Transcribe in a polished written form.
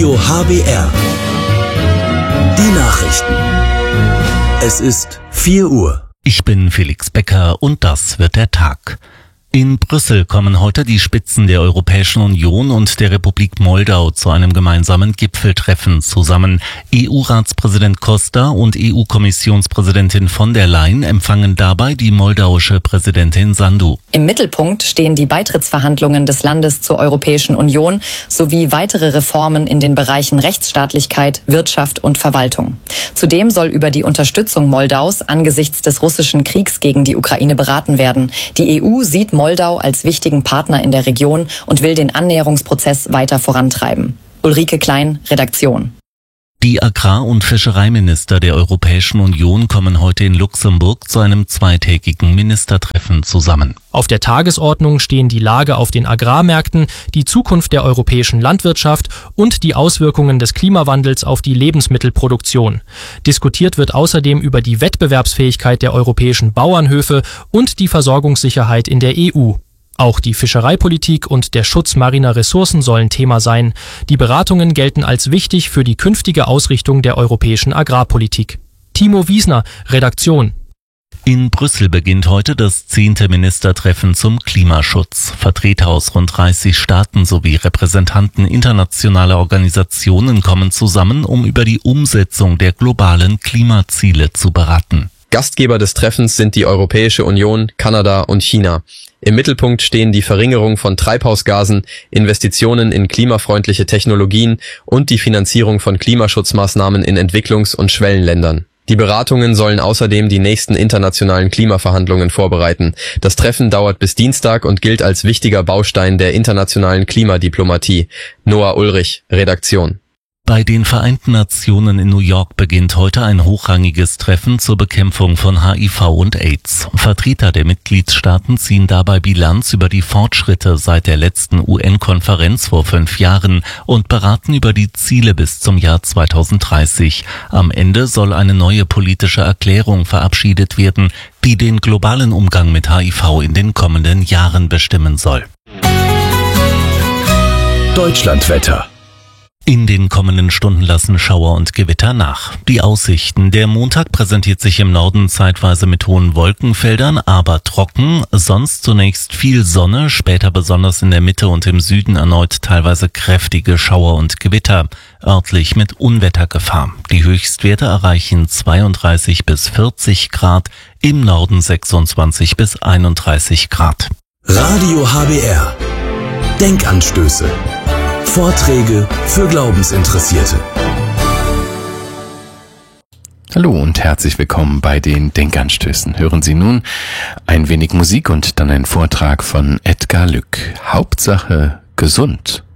Radio HBR. Die Nachrichten. Es ist 4 Uhr. Ich bin Felix Becker und das wird der Tag. In Brüssel kommen heute die Spitzen der Europäischen Union und der Republik Moldau zu einem gemeinsamen Gipfeltreffen zusammen. EU-Ratspräsident Costa und EU-Kommissionspräsidentin von der Leyen empfangen dabei die moldauische Präsidentin Sandu. Im Mittelpunkt stehen die Beitrittsverhandlungen des Landes zur Europäischen Union sowie weitere Reformen in den Bereichen Rechtsstaatlichkeit, Wirtschaft und Verwaltung. Zudem soll über die Unterstützung Moldaus angesichts des russischen Kriegs gegen die Ukraine beraten werden. Die EU sieht Moldau als wichtigen Partner in der Region und will den Annäherungsprozess weiter vorantreiben. Ulrike Klein, Redaktion. Die Agrar- und Fischereiminister der Europäischen Union kommen heute in Luxemburg zu einem zweitägigen Ministertreffen zusammen. Auf der Tagesordnung stehen die Lage auf den Agrarmärkten, die Zukunft der europäischen Landwirtschaft und die Auswirkungen des Klimawandels auf die Lebensmittelproduktion. Diskutiert wird außerdem über die Wettbewerbsfähigkeit der europäischen Bauernhöfe und die Versorgungssicherheit in der EU. Auch die Fischereipolitik und der Schutz mariner Ressourcen sollen Thema sein. Die Beratungen gelten als wichtig für die künftige Ausrichtung der europäischen Agrarpolitik. Timo Wiesner, Redaktion. In Brüssel beginnt heute das 10. Ministertreffen zum Klimaschutz. Vertreter aus rund 30 Staaten sowie Repräsentanten internationaler Organisationen kommen zusammen, um über die Umsetzung der globalen Klimaziele zu beraten. Gastgeber des Treffens sind die Europäische Union, Kanada und China. Im Mittelpunkt stehen die Verringerung von Treibhausgasen, Investitionen in klimafreundliche Technologien und die Finanzierung von Klimaschutzmaßnahmen in Entwicklungs- und Schwellenländern. Die Beratungen sollen außerdem die nächsten internationalen Klimaverhandlungen vorbereiten. Das Treffen dauert bis Dienstag und gilt als wichtiger Baustein der internationalen Klimadiplomatie. Noah Ulrich, Redaktion. Bei den Vereinten Nationen in New York beginnt heute ein hochrangiges Treffen zur Bekämpfung von HIV und AIDS. Vertreter der Mitgliedstaaten ziehen dabei Bilanz über die Fortschritte seit der letzten UN-Konferenz vor 5 Jahren und beraten über die Ziele bis zum Jahr 2030. Am Ende soll eine neue politische Erklärung verabschiedet werden, die den globalen Umgang mit HIV in den kommenden Jahren bestimmen soll. Deutschlandwetter. In den kommenden Stunden lassen Schauer und Gewitter nach. Die Aussichten: Der Montag präsentiert sich im Norden zeitweise mit hohen Wolkenfeldern, aber trocken. Sonst zunächst viel Sonne, später besonders in der Mitte und im Süden erneut teilweise kräftige Schauer und Gewitter, örtlich mit Unwettergefahr. Die Höchstwerte erreichen 32 bis 40 Grad, im Norden 26 bis 31 Grad. Radio HBR. Denkanstöße. Vorträge für Glaubensinteressierte. Hallo und herzlich willkommen bei den Denkanstößen. Hören Sie nun ein wenig Musik und dann einen Vortrag von Edgar Lück. Hauptsache gesund.